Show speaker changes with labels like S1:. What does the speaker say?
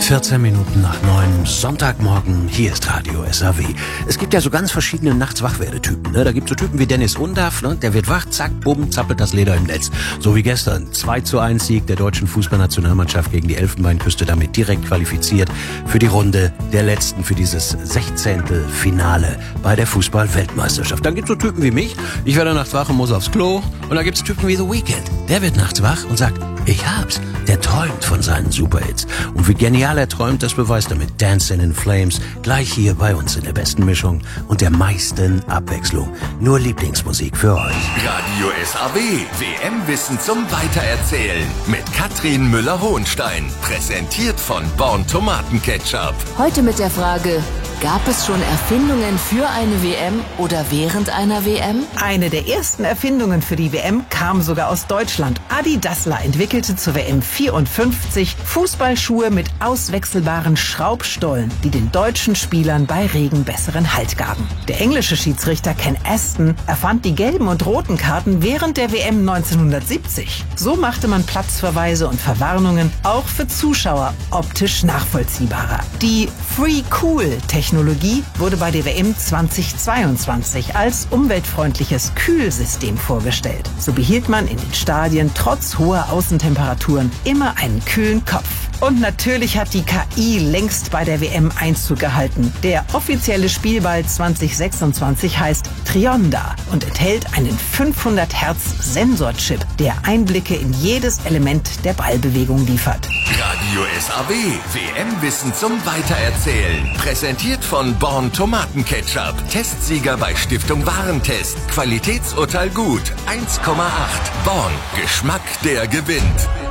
S1: 14 Minuten nach 9, Sonntagmorgen, hier ist Radio SAW. Es gibt ja so ganz verschiedene Nachts-Wachwerdetypen. Ne? Da gibt es so Typen wie Dennis Undaff, ne? Der wird wach, zack, bumm, zappelt das Leder im Netz. So wie gestern, 2:1 Sieg der deutschen Fußballnationalmannschaft gegen die Elfenbeinküste, damit direkt qualifiziert für die Runde der Letzten, für dieses 16. Finale bei der Fußball-Weltmeisterschaft. Dann gibt es so Typen wie mich, ich werde nachts wach und muss aufs Klo. Und dann gibt es Typen wie The Weeknd, der wird nachts wach und sagt, ich hab's. Der träumt von seinen Superhits. Und wie genial er träumt, das beweist er mit Dancing in Flames. Gleich hier bei uns in der besten Mischung und der meisten Abwechslung. Nur Lieblingsmusik für euch.
S2: Radio SAW. WM-Wissen zum Weitererzählen. Mit Katrin Müller-Hohenstein. Präsentiert von Born Tomatenketchup.
S3: Heute mit der Frage: Gab es schon Erfindungen für eine WM oder während einer WM?
S4: Eine der ersten Erfindungen für die WM kam sogar aus Deutschland. Adi Dassler entwickelte zur WM 54 Fußballschuhe mit auswechselbaren Schraubstollen, die den deutschen Spielern bei Regen besseren Halt gaben. Der englische Schiedsrichter Ken Aston erfand die gelben und roten Karten während der WM 1970. So machte man Platzverweise und Verwarnungen auch für Zuschauer optisch nachvollziehbarer. Die Free Cool-Technologie wurde bei der WM 2022 als umweltfreundliches Kühlsystem vorgestellt. So behielt man in den Stadien trotz hoher Außentemperaturen immer einen kühlen Kopf. Und natürlich hat die KI längst bei der WM Einzug gehalten. Der offizielle Spielball 2026 heißt Trionda und enthält einen 500 Hertz Sensorchip, der Einblicke in jedes Element der Ballbewegung liefert.
S2: Radio SAW. WM-Wissen zum Weitererzählen. Präsentiert von Born Tomatenketchup. Testsieger bei Stiftung Warentest. Qualitätsurteil gut. 1,8. Born. Geschmack, der gewinnt.